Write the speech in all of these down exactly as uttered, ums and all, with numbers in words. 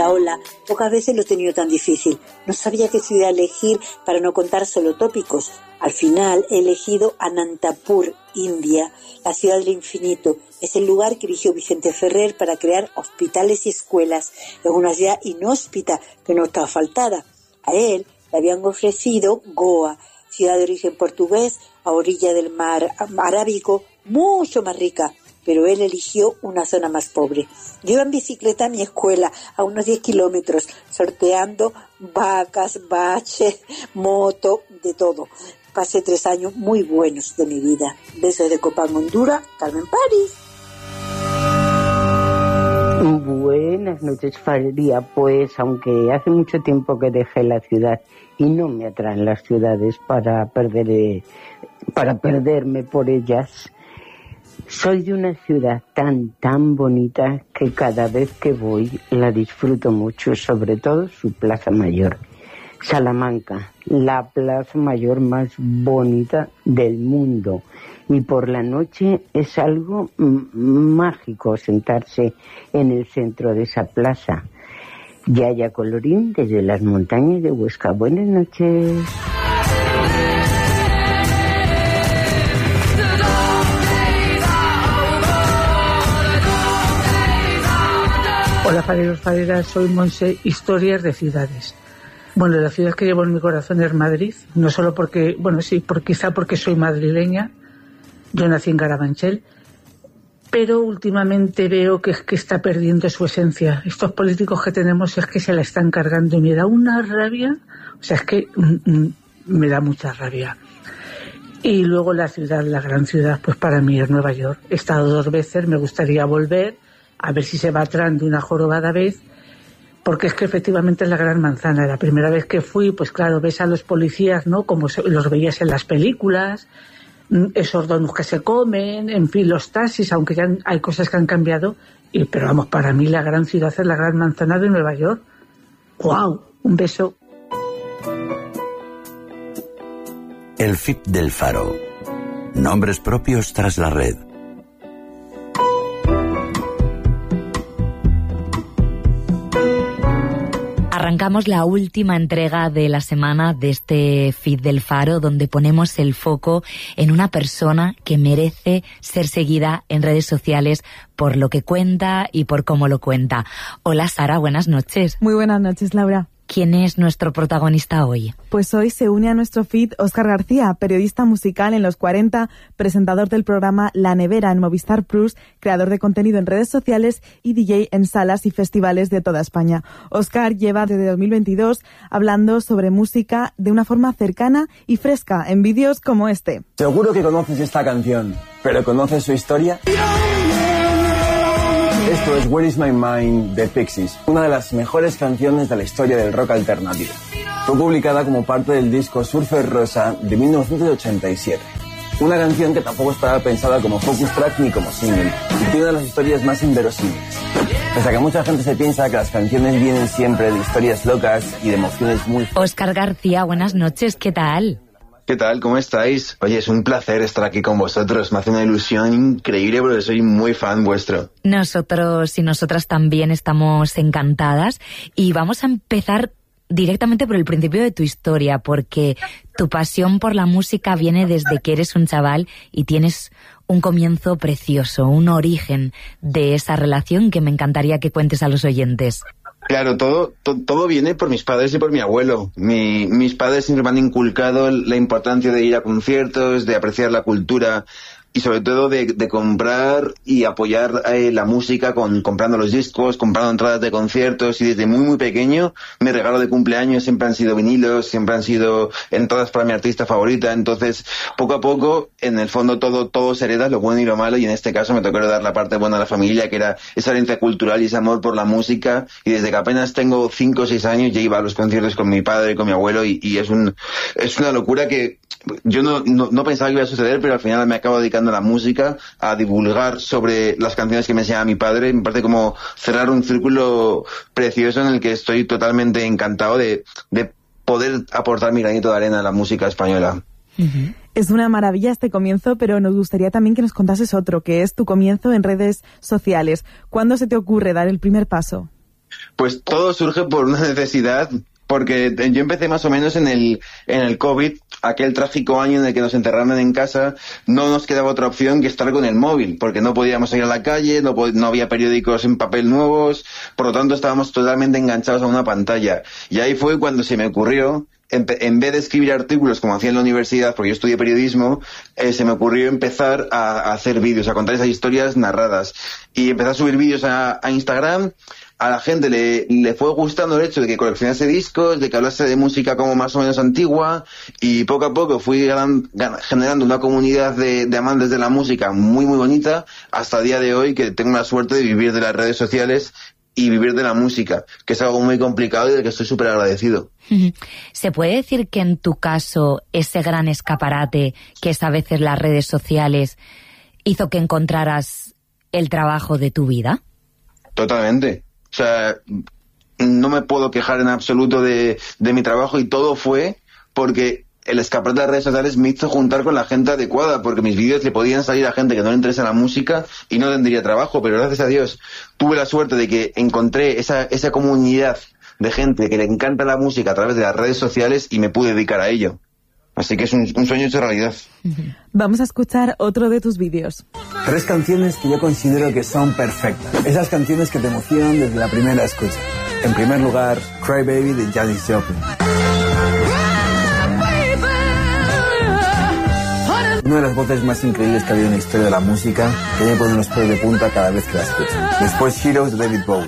hola, pocas veces lo he tenido tan difícil. No sabía qué ciudad elegir para no contar solo tópicos. Al final he elegido Anantapur, India, la ciudad del infinito. Es el lugar que eligió Vicente Ferrer para crear hospitales y escuelas. Es una ciudad inhóspita que no está asfaltada. A él le habían ofrecido Goa, ciudad de origen portugués, a orilla del mar Arábigo, mucho más rica, pero él eligió una zona más pobre. Yo iba en bicicleta a mi escuela, a unos diez kilómetros, sorteando vacas, baches, moto, de todo. Pasé tres años muy buenos de mi vida. Besos de Copán, Honduras, Carmen París. Buenas noches, Faria. Pues aunque hace mucho tiempo que dejé la ciudad y no me atraen las ciudades para perder, eh, para perderme por ellas, soy de una ciudad tan, tan bonita que cada vez que voy la disfruto mucho, sobre todo su Plaza Mayor. Salamanca, la plaza mayor más bonita del mundo. Y por la noche es algo m- mágico sentarse en el centro de esa plaza. Yaya Colorín, desde las montañas de Huesca. Buenas noches. Hola, fareros, fareras, soy Monse, historias de ciudades. Bueno, la ciudad que llevo en mi corazón es Madrid, no solo porque, bueno, sí, por, quizá porque soy madrileña, yo nací en Carabanchel, pero últimamente veo que, que está perdiendo su esencia. Estos políticos que tenemos es que se la están cargando y me da una rabia, o sea, es que mm, me da mucha rabia. Y luego la ciudad, la gran ciudad, pues para mí es Nueva York. He estado dos veces, me gustaría volver, a ver si se va atrás de una jorobada vez, porque es que efectivamente es la gran manzana. La primera vez que fui, pues claro, ves a los policías, ¿no?, como se, los veías en las películas, esos donuts que se comen, en fin, los taxis, aunque ya hay cosas que han cambiado, y, pero vamos, para mí la gran ciudad es la gran manzana de Nueva York. ¡Guau! Un beso. El F I P del Faro. Nombres propios tras la red. Arrancamos la última entrega de la semana de este feed del Faro, donde ponemos el foco en una persona que merece ser seguida en redes sociales por lo que cuenta y por cómo lo cuenta. Hola Sara, buenas noches. Muy buenas noches, Laura. ¿Quién es nuestro protagonista hoy? Pues hoy se une a nuestro feed Óscar García, periodista musical en los cuarenta, presentador del programa La Nevera en Movistar Plus, creador de contenido en redes sociales y D J en salas y festivales de toda España. Óscar lleva desde dos mil veintidós hablando sobre música de una forma cercana y fresca en vídeos como este. Seguro que conoces esta canción, pero ¿conoces su historia? Esto es Where Is My Mind de Pixies, una de las mejores canciones de la historia del rock alternativo. Fue publicada como parte del disco Surfer Rosa de mil novecientos ochenta y siete. Una canción que tampoco estaba pensada como focus track ni como single, y tiene una de las historias más inverosímiles. Pese a que mucha gente se piensa que las canciones vienen siempre de historias locas y de emociones muy... Óscar García, buenas noches, ¿qué tal? ¿Qué tal? ¿Cómo estáis? Oye, es un placer estar aquí con vosotros. Me hace una ilusión increíble porque soy muy fan vuestro. Nosotros y nosotras también estamos encantadas y vamos a empezar directamente por el principio de tu historia, porque tu pasión por la música viene desde que eres un chaval y tienes un comienzo precioso, un origen de esa relación que me encantaría que cuentes a los oyentes. Claro, todo, to, todo viene por mis padres y por mi abuelo. Mi, mis padres siempre me han inculcado la importancia de ir a conciertos, de apreciar la cultura y sobre todo de, de comprar y apoyar eh, la música con comprando los discos, comprando entradas de conciertos, y desde muy muy pequeño mi regalo de cumpleaños siempre han sido vinilos, siempre han sido entradas para mi artista favorita. Entonces poco a poco en el fondo todo todo se hereda, lo bueno y lo malo, y en este caso me tocó heredar la parte buena de la familia, que era esa herencia cultural y ese amor por la música, y desde que apenas tengo cinco o seis años ya iba a los conciertos con mi padre y con mi abuelo, y, y es un es una locura que yo no, no, no pensaba que iba a suceder, pero al final me acabo dedicando a la música, a divulgar sobre las canciones que me enseñaba mi padre. Me parece como cerrar un círculo precioso en el que estoy totalmente encantado de, de poder aportar mi granito de arena a la música española. Uh-huh. Es una maravilla este comienzo, pero nos gustaría también que nos contases otro, que es tu comienzo en redes sociales. ¿Cuándo se te ocurre dar el primer paso? Pues todo surge por una necesidad, porque yo empecé más o menos en el en el COVID, aquel trágico año en el que nos encerraron en casa. No nos quedaba otra opción que estar con el móvil, porque no podíamos ir a la calle, no, no había periódicos en papel nuevos, por lo tanto estábamos totalmente enganchados a una pantalla. Y ahí fue cuando se me ocurrió, en, en vez de escribir artículos como hacía en la universidad, porque yo estudié periodismo, eh, se me ocurrió empezar a, a hacer vídeos, a contar esas historias narradas. Y empecé a subir vídeos a, a Instagram. A la gente le, le fue gustando el hecho de que coleccionase discos, de que hablase de música como más o menos antigua, y poco a poco fui ganan, gan, generando una comunidad de, de amantes de la música muy muy bonita, hasta el día de hoy, que tengo la suerte de vivir de las redes sociales y vivir de la música, que es algo muy complicado y del que estoy súper agradecido. ¿Se puede decir que en tu caso ese gran escaparate que es a veces las redes sociales hizo que encontraras el trabajo de tu vida? Totalmente. O sea, no me puedo quejar en absoluto de, de mi trabajo, y todo fue porque el escaparate de las redes sociales me hizo juntar con la gente adecuada, porque mis vídeos le podían salir a gente que no le interesa la música y no tendría trabajo, pero gracias a Dios tuve la suerte de que encontré esa, esa comunidad de gente que le encanta la música a través de las redes sociales y me pude dedicar a ello. Así que es un, un sueño hecho realidad. Vamos a escuchar otro de tus vídeos. Tres canciones que yo considero que son perfectas. Esas canciones que te emocionan desde la primera escucha. En primer lugar, Cry Baby de Janis Joplin. Una de las voces más increíbles que ha habido en la historia de la música, que me pone los pelos de punta cada vez que la escucho. Después, Heroes de David Bowie.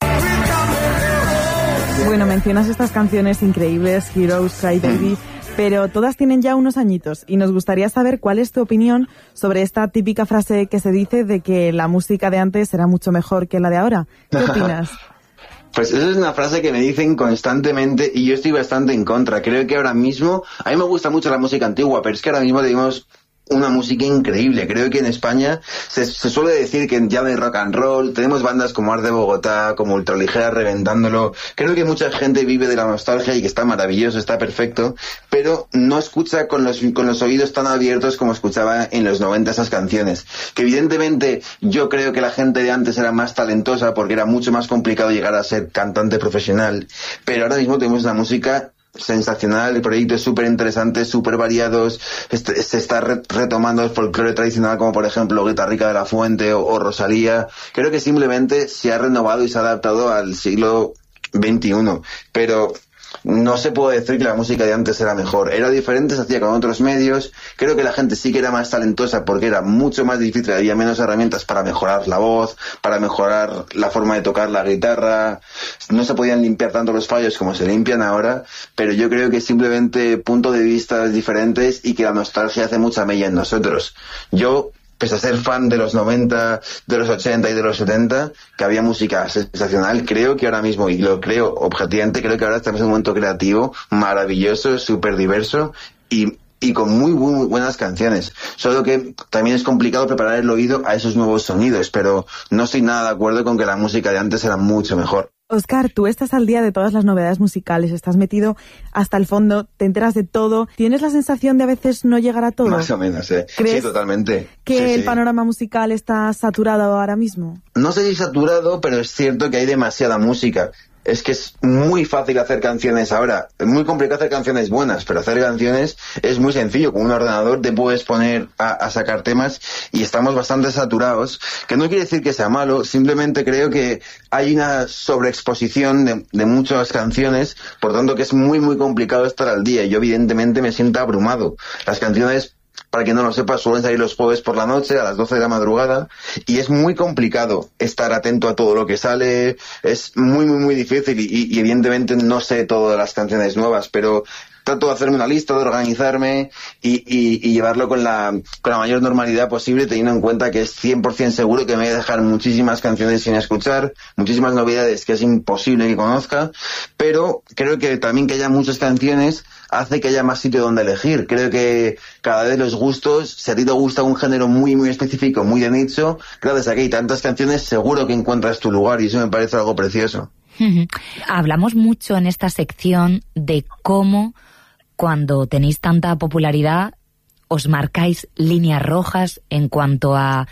Bueno, mencionas estas canciones increíbles, Heroes, Cry Baby, pero todas tienen ya unos añitos y nos gustaría saber cuál es tu opinión sobre esta típica frase que se dice de que la música de antes era mucho mejor que la de ahora. ¿Qué opinas? Pues esa es una frase que me dicen constantemente y yo estoy bastante en contra. Creo que ahora mismo, a mí me gusta mucho la música antigua, pero es que ahora mismo tenemos una música increíble. Creo que en España se, se suele decir que ya no hay rock and roll, tenemos bandas como Art de Bogotá, como Ultraligera reventándolo. Creo que mucha gente vive de la nostalgia y que está maravilloso, está perfecto, pero no escucha con los, con los oídos tan abiertos como escuchaba en los noventa esas canciones. Que evidentemente yo creo que la gente de antes era más talentosa porque era mucho más complicado llegar a ser cantante profesional, pero ahora mismo tenemos una música sensacional, el proyecto es súper interesante, súper variados, este, se está re- retomando el folclore tradicional como por ejemplo Guitarrica de la Fuente o, o Rosalía. Creo que simplemente se ha renovado y se ha adaptado al siglo veintiuno, pero no se puede decir que la música de antes era mejor, era diferente, se hacía con otros medios. Creo que la gente sí que era más talentosa porque era mucho más difícil, había menos herramientas para mejorar la voz, para mejorar la forma de tocar la guitarra, no se podían limpiar tanto los fallos como se limpian ahora, pero yo creo que simplemente puntos de vista diferentes y que la nostalgia hace mucha mella en nosotros. Yo, pese a ser fan de los noventa, de los ochenta y de los setenta, que había música sensacional, creo que ahora mismo, y lo creo objetivamente, creo que ahora estamos en un momento creativo maravilloso, súper diverso y, y con muy, muy buenas canciones. Solo que también es complicado preparar el oído a esos nuevos sonidos, pero no estoy nada de acuerdo con que la música de antes era mucho mejor. Óscar, tú estás al día de todas las novedades musicales, estás metido hasta el fondo, te enteras de todo. ¿Tienes la sensación de a veces no llegar a todo? Más o menos, ¿eh? Sí, totalmente. ¿Que sí, el sí. panorama musical está saturado ahora mismo? No sé si saturado, pero es cierto que hay demasiada música. Es que es muy fácil hacer canciones ahora. Es muy complicado hacer canciones buenas, pero hacer canciones es muy sencillo. Con un ordenador te puedes poner a, a sacar temas y estamos bastante saturados. Que no quiere decir que sea malo, simplemente creo que hay una sobreexposición de, de muchas canciones, por tanto que es muy muy complicado estar al día. Yo evidentemente me siento abrumado. Las canciones, para quien no lo sepa, suelen salir los jueves por la noche a las doce de la madrugada y es muy complicado estar atento a todo lo que sale, es muy muy muy difícil y, y evidentemente no sé todas las canciones nuevas, pero trato de hacerme una lista, de organizarme y, y, y llevarlo con la, con la mayor normalidad posible, teniendo en cuenta que es cien por ciento seguro que me voy a dejar muchísimas canciones sin escuchar, muchísimas novedades que es imposible que conozca, pero creo que también que haya muchas canciones hace que haya más sitio donde elegir. Creo que cada vez los gustos, si a ti te gusta un género muy muy específico, muy de nicho, gracias a que hay tantas canciones, seguro que encuentras tu lugar y eso me parece algo precioso. Hablamos mucho en esta sección de cómo cuando tenéis tanta popularidad os marcáis líneas rojas en cuanto a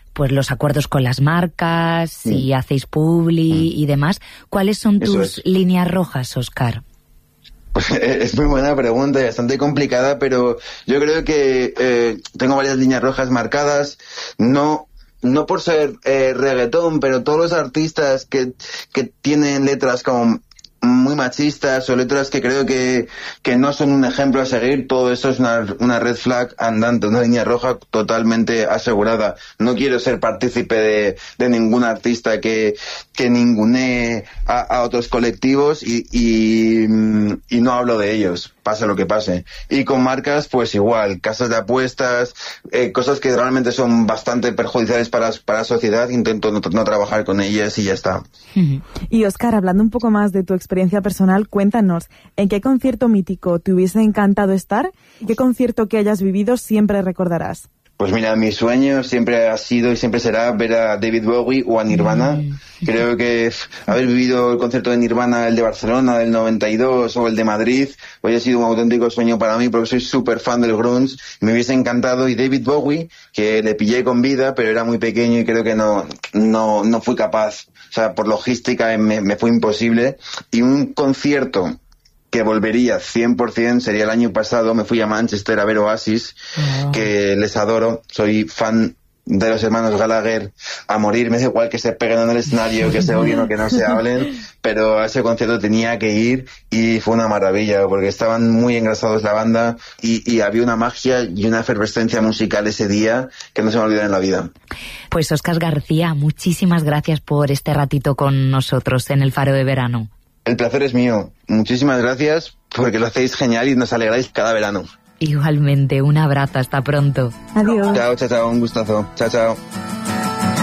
pues los acuerdos con las marcas, Sí. si hacéis publi y demás. ¿Cuáles son Eso tus es. líneas rojas, Óscar? Pues es muy buena pregunta y bastante complicada, pero yo creo que eh, tengo varias líneas rojas marcadas. No no por ser eh, reggaetón, pero todos los artistas que, que tienen letras como muy machistas o letras que creo que, que no son un ejemplo a seguir, todo eso es una, una red flag andante, una línea roja totalmente asegurada. No quiero ser partícipe de, de ningún artista que, que ningunee a, a otros colectivos y, y, y no hablo de ellos, pase lo que pase. Y con marcas, pues igual, casas de apuestas, eh, cosas que realmente son bastante perjudiciales para, para la sociedad, intento no, no trabajar con ellas y ya está. Y Óscar, hablando un poco más de tu experiencia personal, cuéntanos, ¿en qué concierto mítico te hubiese encantado estar? ¿Y qué concierto que hayas vivido siempre recordarás? Pues mira, mi sueño siempre ha sido y siempre será ver a David Bowie o a Nirvana. Mm. Creo que f, haber vivido el concierto de Nirvana, el de Barcelona del noventa y dos o el de Madrid, hoy ha sido un auténtico sueño para mí porque soy súper fan del grunge. Me hubiese encantado. Y David Bowie, que le pillé con vida, pero era muy pequeño y creo que no, no, no fui capaz. O sea, por logística me, me fue imposible. Y un concierto que volvería cien por ciento sería el año pasado. Me fui a Manchester a ver Oasis, oh. que les adoro, soy fan de los hermanos Gallagher a morir, me da igual que se peguen en el escenario, que se odien o que no se hablen, pero a ese concierto tenía que ir y fue una maravilla porque estaban muy engrasados la banda y, y había una magia y una efervescencia musical ese día que no se me olvidará en la vida. Pues Óscar García, muchísimas gracias por este ratito con nosotros en el Faro de Verano. El placer es mío. Muchísimas gracias porque lo hacéis genial y nos alegráis cada verano. Igualmente, un abrazo, hasta pronto. Adiós. Chao, chao, chao, un gustazo. Chao, chao.